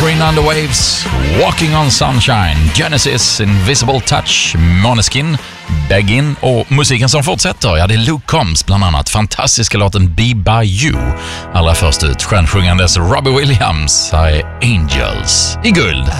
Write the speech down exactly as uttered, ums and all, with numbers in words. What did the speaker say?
Catherine and the Waves, Walking on Sunshine, Genesis, Invisible Touch, Måneskin, Begin och musiken som fortsätter, ja det är Luke Combs bland annat, fantastiska låten Be By You. Allra först ut, stjärnsjungandes Robbie Williams, här är Angels i guld.